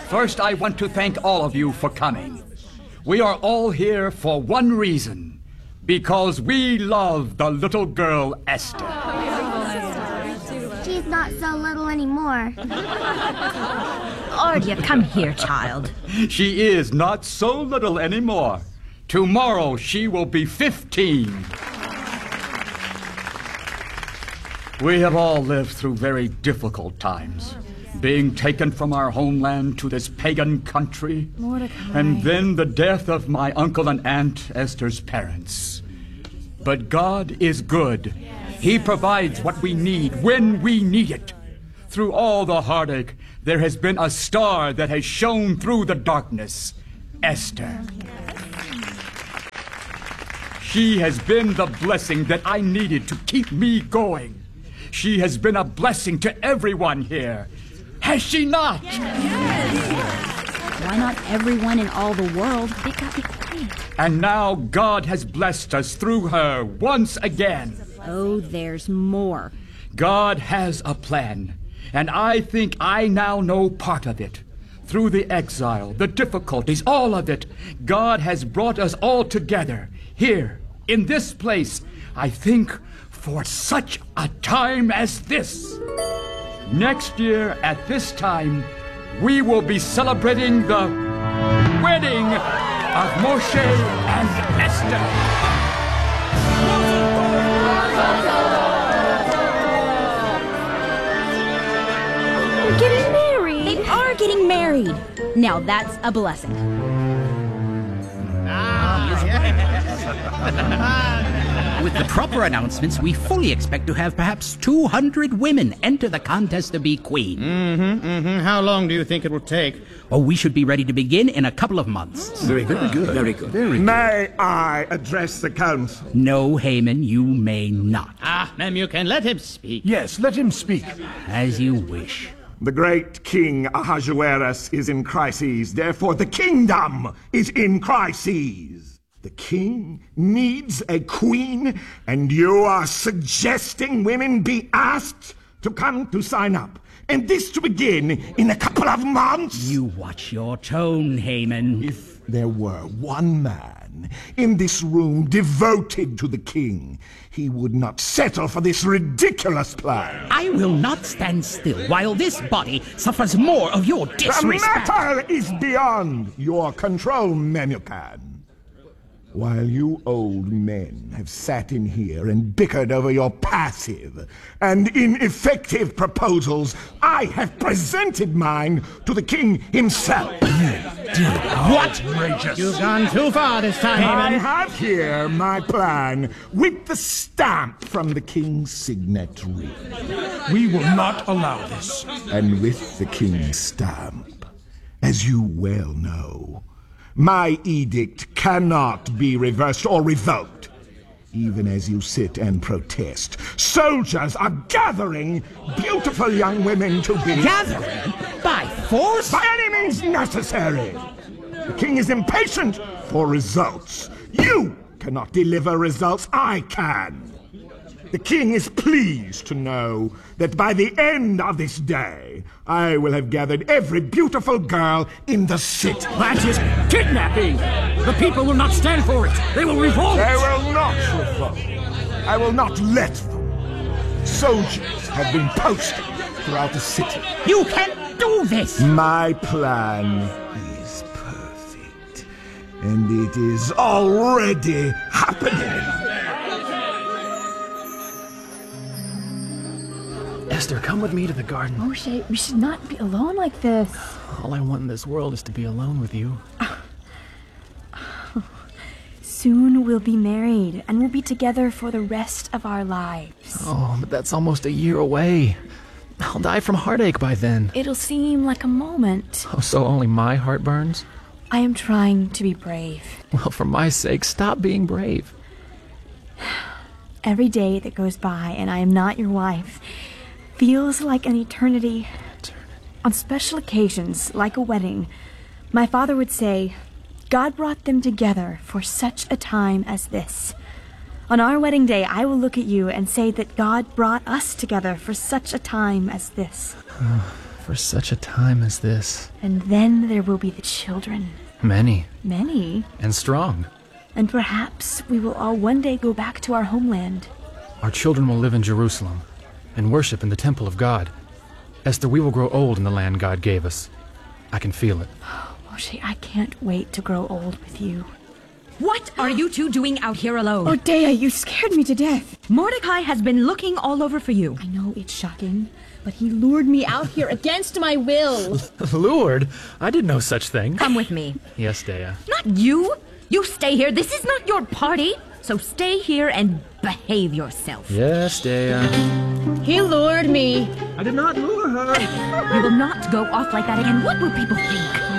First, I want to thank all of you for coming. We are all here for one reason. Because we love the little girl, Esther. She's not so little anymore. Ardia, come here, child. She is not so little anymore. Tomorrow she will be 15. We have all lived through very difficult times. Being taken from our homeland to this pagan country. Mordecai. And then the death of my uncle and aunt, Esther's parents. But God is good. He provides what we need when we need it. Through all the heartache, there has been a star that has shone through the darkness. Esther. She has been the blessing that I needed to keep me going. She has been a blessing to everyone here. Has she not? Yes. Why not everyone in all the world? They got me quiet. And now God has blessed us through her once again. Oh, there's more. God has a plan, and I think I now know part of it. Through the exile, the difficulties, all of it, God has brought us all together, here, in this place, I think, for such a time as this. Next year, at this time, we will be celebrating the wedding of Moshe and Esther. They're getting married. They are getting married. Now that's a blessing. With the proper announcements, we fully expect to have perhaps 200 women enter the contest to be queen. How long do you think it will take? Oh, we should be ready to begin in a couple of months. Very good. Very good. May I address the council? No, Haman, you may not. Ma'am, you can let him speak. Yes, let him speak. As you wish. The great King Ahasuerus is in crises, therefore the kingdom is in crises. The king needs a queen, and you are suggesting women be asked to come to sign up. And this to begin in a couple of months? You watch your tone, Haman. If there were one man in this room devoted to the king, he would not settle for this ridiculous plan. I will not stand still while this body suffers more of your disrespect. The matter is beyond your control, Memucan. While you old men have sat in here and bickered over your passive and ineffective proposals, I have presented mine to the king himself. What? You've gone too far this time, I Haman. have here my plan with the stamp from the king's signet ring. We will not allow this. And with the king's stamp, as you well know, my edict cannot be reversed or revoked. Even as you sit and protest, soldiers are gathering beautiful young women to be... Gathering? By force? By any means necessary. The king is impatient for results. You cannot deliver results. I can. The king is pleased to know that by the end of this day, I will have gathered every beautiful girl in the city. That is kidnapping. The people will not stand for it. They will revolt. They will not revolt. I will not let them. Soldiers have been posted throughout the city. You can't do this! My plan is perfect, and it is already happening. Esther, come with me to the garden. Moshe, we should not be alone like this. All I want in this world is to be alone with you. Soon we'll be married, and we'll be together for the rest of our lives. Oh, but that's almost a year away. I'll die from heartache by then. It'll seem like a moment. Oh, so only my heart burns? I am trying to be brave. Well, for my sake, stop being brave. Every day that goes by and I am not your wife feels like an eternity. On special occasions, like a wedding, my father would say, God brought them together for such a time as this. On our wedding day, I will look at you and say that God brought us together for such a time as this. For such a time as this. And then there will be the children. Many. Many. And strong. And perhaps we will all one day go back to our homeland. Our children will live in Jerusalem and worship in the temple of God. Esther, we will grow old in the land God gave us. I can feel it. Moshe, I can't wait to grow old with you. What are you two doing out here alone? Oh, Dea, you scared me to death. Mordecai has been looking all over for you. I know it's shocking, but he lured me out here against my will. Lured? I did no such thing. Come with me. Yes, Dea. Not you. You stay here. This is not your party. So stay here and behave yourself. Yes, Dea. He lured me. I did not lure her. You will not go off like that again. What will people think?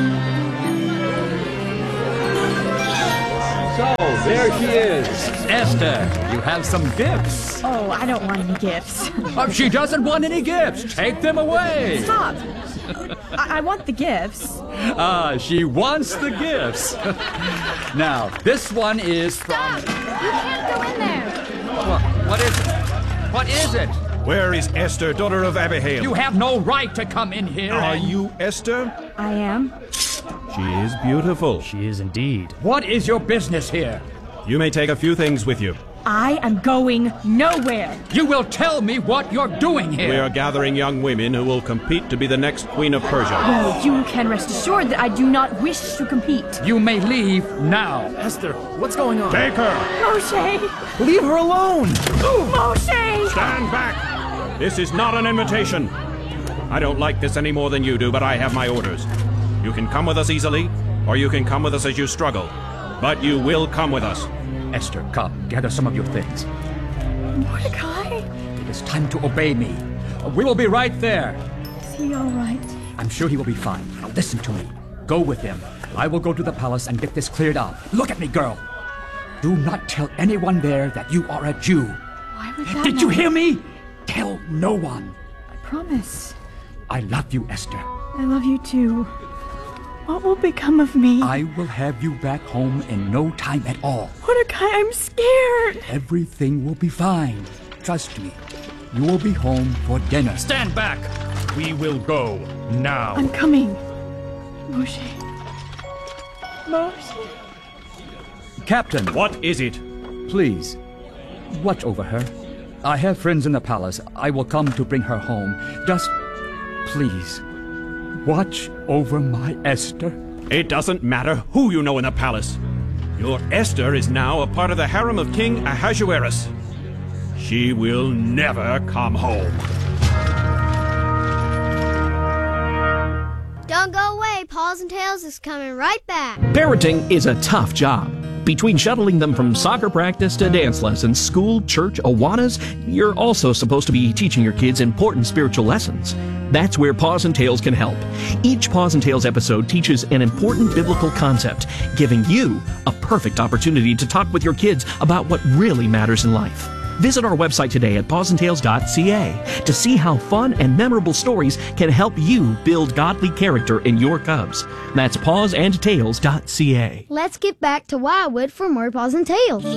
So, there she is. Esther, you have some gifts. Oh, I don't want any gifts. She doesn't want any gifts. Take them away. Stop. I want the gifts. She wants the gifts. Now, this one is from... Stop! You can't go in there. What is it? What is it? Where is Esther, daughter of Abihail? You have no right to come in here. Are you Esther? I am. She is beautiful. She is indeed. What is your business here? You may take a few things with you. I am going nowhere. You will tell me what you're doing here. We are gathering young women who will compete to be the next Queen of Persia. Well, you can rest assured that I do not wish to compete. You may leave now. Esther, what's going on? Take her! Moshe! Leave her alone! Moshe! Stand back! This is not an invitation. I don't like this any more than you do, but I have my orders. You can come with us easily, or you can come with us as you struggle. But you will come with us. Esther, come, gather some of your things. Mordecai? It is time to obey me. We will be right there. Is he all right? I'm sure he will be fine. Now listen to me. Go with him. I will go to the palace and get this cleared up. Look at me, girl. Do not tell anyone there that you are a Jew. Why would that Did you hear me? Tell no one. I promise. I love you, Esther. I love you too. What will become of me? I will have you back home in no time at all. Mordecai, I'm scared. Everything will be fine. Trust me. You will be home for dinner. Stand back! We will go now. I'm coming. Moshe. Moshe. Captain, What is it? please, watch over her. I have friends in the palace. I will come to bring her home. Just, please, watch over my Esther. It doesn't matter who you know in the palace. Your Esther is now a part of the harem of King Ahasuerus. She will never come home. Don't go away. Paws and Tails is coming right back. Parenting is a tough job. Between shuttling them from soccer practice to dance lessons, school, church, Awanas, you're also supposed to be teaching your kids important spiritual lessons. That's where Paws and Tails can help. Each Paws and Tails episode teaches an important biblical concept, giving you a perfect opportunity to talk with your kids about what really matters in life. Visit our website today at pawsandtails.ca to see how fun and memorable stories can help you build godly character in your cubs. That's pawsandtails.ca. Let's get back to Wildwood for more Paws and Tails.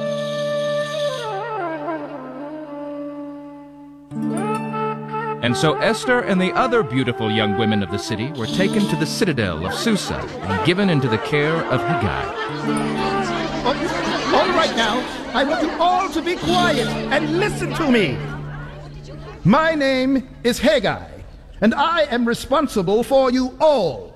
And so Esther and the other beautiful young women of the city were taken to the citadel of Susa and given into the care of Hegai. All right now, I want you all to be quiet and listen to me. My name is Hegai, and I am responsible for you all.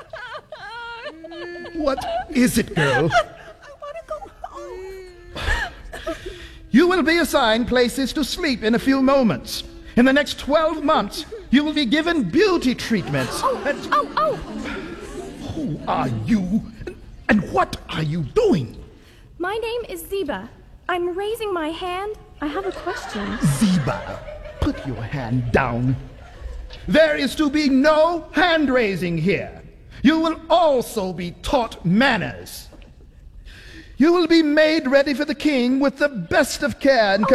What is it, girl? I want to go home. You will be assigned places to sleep in a few moments. In the next 12 months, you will be given beauty treatments. Who are you, and what are you doing? My name is Ziba. I'm raising my hand. I have a question. Ziba, put your hand down. There is to be no hand raising here. You will also be taught manners. You will be made ready for the king with the best of care and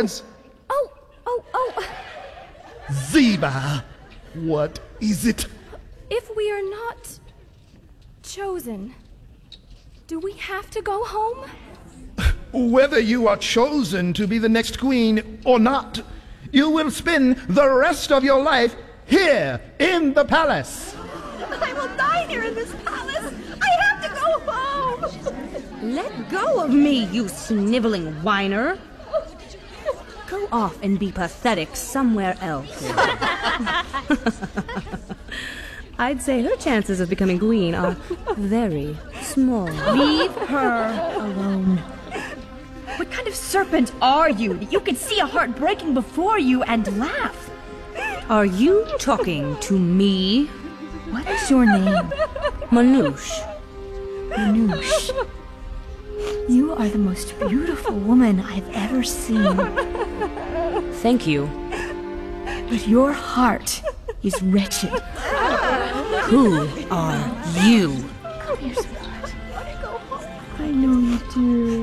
Ziba, what is it? If we are not chosen, do we have to go home? Whether you are chosen to be the next queen or not, you will spend the rest of your life here in the palace. I will die here in this palace. I have to go home. Let go of me, you sniveling whiner. Go off and be pathetic somewhere else. I'd say her chances of becoming queen are very small. Leave her alone. What kind of serpent are you that you can see a heart breaking before you and laugh? Are you talking to me? What is your name? Manouche. Manouche. You are the most beautiful woman I've ever seen. Thank you. But your heart is wretched. Who are you? Come here, sweetheart. I know you do.